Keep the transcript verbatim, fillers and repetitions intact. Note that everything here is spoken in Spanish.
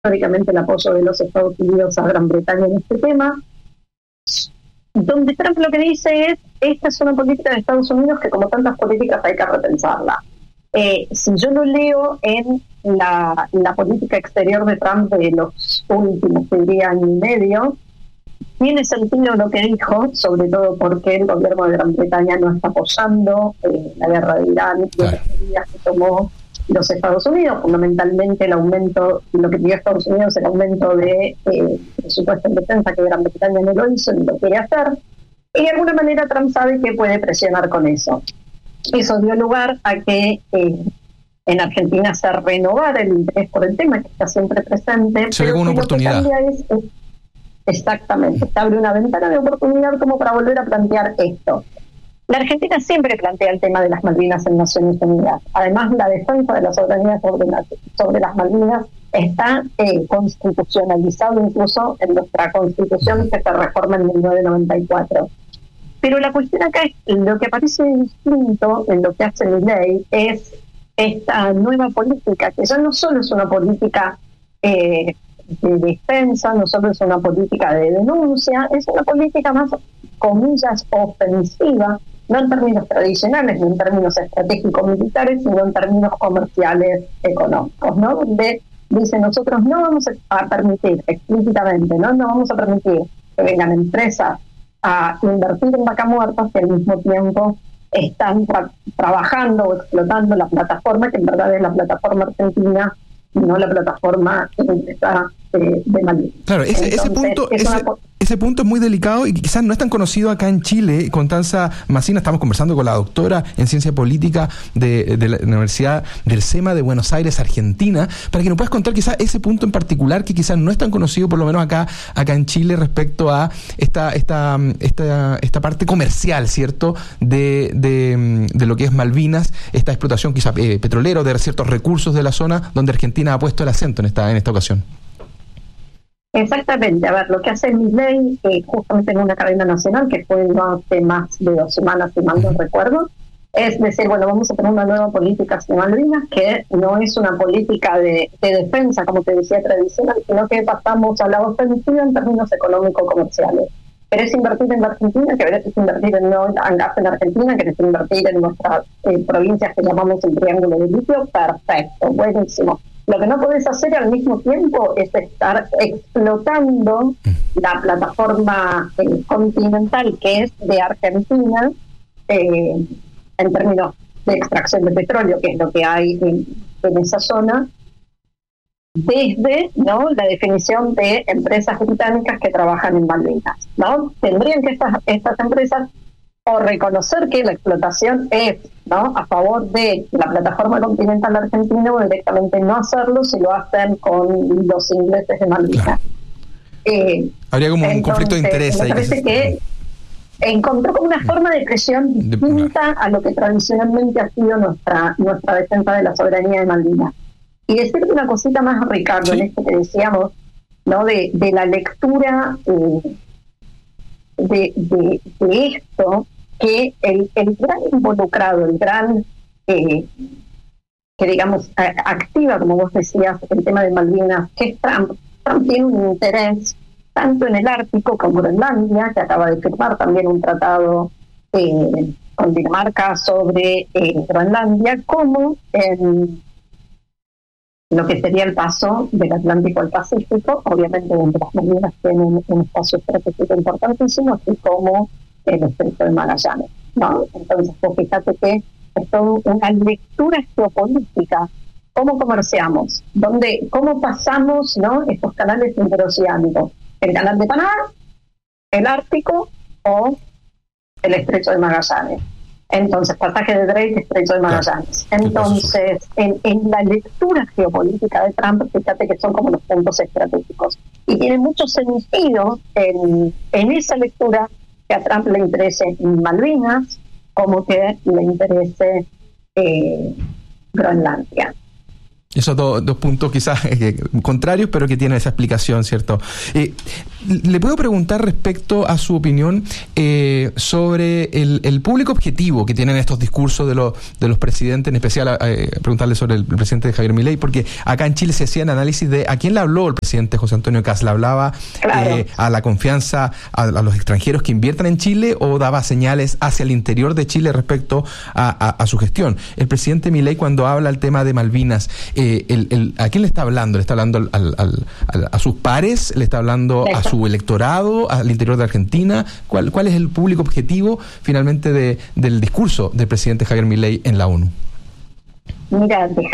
históricamente el apoyo de los Estados Unidos a Gran Bretaña en este tema, donde Trump lo que dice es, esta es una política de Estados Unidos que como tantas políticas hay que repensarla. Eh, si yo lo leo en la, la política exterior de Trump de los últimos, te diría, año y medio, tiene sentido lo que dijo, sobre todo porque el gobierno de Gran Bretaña no está apoyando eh, la guerra de Irán y claro. las medidas que tomó los Estados Unidos, fundamentalmente el aumento, lo que pidió Estados Unidos, el aumento de eh, presupuesto en defensa, que Gran Bretaña no lo hizo ni lo quiere hacer, y de alguna manera Trump sabe que puede presionar con eso. Eso dio lugar a que eh, en Argentina se renovara el interés por el tema, que está siempre presente. Se ve como una oportunidad. Es, es, exactamente, se abre una ventana de oportunidad como para volver a plantear esto. La Argentina siempre plantea el tema de las Malvinas en Naciones Unidas. Además, la defensa de la soberanía sobre, la, sobre las Malvinas está eh, constitucionalizado incluso en nuestra Constitución que se reforma en mil novecientos noventa y cuatro. Pero la cuestión acá es, lo que parece distinto en lo que hace Milei es esta nueva política, que ya no solo es una política eh, de defensa, no solo es una política de denuncia, es una política más, comillas, ofensiva, no en términos tradicionales, no en términos estratégicos militares, sino en términos comerciales económicos, ¿no? Donde dice, nosotros no vamos a permitir explícitamente, no, no vamos a permitir que vengan empresas a invertir en Vaca Muerta que al mismo tiempo están tra- trabajando o explotando la plataforma, que en verdad es la plataforma argentina y no la plataforma inglesa de, de Malvinas. Claro, ese, Entonces, ese punto es ese, una... ese punto es muy delicado y quizás no es tan conocido acá en Chile. Constanza Macina, estamos conversando con la doctora en Ciencia Política de, de la Universidad del SEMA de Buenos Aires, Argentina, para que nos puedas contar quizás ese punto en particular que quizás no es tan conocido, por lo menos acá acá en Chile, respecto a esta esta esta esta parte comercial, ¿cierto?, de, de, de lo que es Malvinas, esta explotación quizás eh, petrolera, de ciertos recursos de la zona, donde Argentina ha puesto el acento en esta en esta ocasión. Exactamente, a ver, lo que hace Milei, eh, justamente en una cadena nacional, que fue no hace más de dos semanas, si mal no recuerdo, es decir, bueno, vamos a tener una nueva política hacia Malvinas, que no es una política de, de defensa, como te decía, tradicional, sino que pasamos a la ofensiva en términos económico-comerciales. ¿Querés invertir en la Argentina? ¿Querés invertir en no en gas en Argentina? ¿Querés invertir en nuestras eh, provincias que llamamos el Triángulo de Litio? Perfecto, buenísimo. Lo que no podés hacer al mismo tiempo es estar explotando la plataforma eh, continental que es de Argentina eh, en términos de extracción de petróleo, que es lo que hay en, en esa zona, desde, ¿no?, la definición de empresas británicas que trabajan en Malvinas, ¿no? Tendrían que estas, estas empresas o reconocer que la explotación es, ¿no?, a favor de la plataforma continental argentina, o directamente no hacerlo si lo hacen con los ingleses de Malvinas. Claro. Eh, Habría como un entonces, conflicto de interés ahí. Me parece que, que encontró como una forma de presión distinta a lo que tradicionalmente ha sido nuestra nuestra defensa de la soberanía de Malvinas. Y decirte una cosita más, Ricardo, ¿sí?, en esto que decíamos, ¿no?, de, de la lectura eh, de, de, de esto, que el, el gran involucrado, el gran, eh, que digamos, eh, activa, como vos decías, el tema de Malvinas, que es Trump. Trump tiene un interés tanto en el Ártico como en Groenlandia, que acaba de firmar también un tratado eh, con Dinamarca sobre eh, Groenlandia, como en lo que sería el paso del Atlántico al Pacífico, obviamente donde las Malvinas tienen un espacio estratégico importantísimo, así como el Estrecho de Magallanes, ¿no? Entonces, pues fíjate que es toda una lectura geopolítica, cómo comerciamos, dónde, cómo pasamos, ¿no?, estos canales interoceánicos, el canal de Panamá, el Ártico o el Estrecho de Magallanes. Entonces, pasaje de Drake, Estrecho de Magallanes. Entonces, en, en la lectura geopolítica de Trump, fíjate que son como los puntos estratégicos. Y tiene mucho sentido en, en esa lectura que a Trump le interese Malvinas, como que le interese eh, Groenlandia. Esos dos, dos puntos quizás eh, contrarios, pero que tienen esa explicación, ¿cierto? Eh, le puedo preguntar respecto a su opinión eh, sobre el, el público objetivo que tienen estos discursos de los de los presidentes, en especial eh, preguntarle sobre el, el presidente Javier Milei, porque acá en Chile se hacían análisis de a quién le habló el presidente José Antonio Kast. ¿Le hablaba claro. eh, a la confianza a, a los extranjeros que inviertan en Chile o daba señales hacia el interior de Chile respecto a, a, a su gestión? El presidente Milei, cuando habla el tema de Malvinas, eh, el, el, ¿a quién le está hablando? ¿Le está hablando al, al, al, al, a sus pares? ¿Le está hablando a su electorado, al interior de Argentina? ¿Cuál, cuál es el público objetivo finalmente de, del discurso del presidente Javier Milei en la ONU? Mira,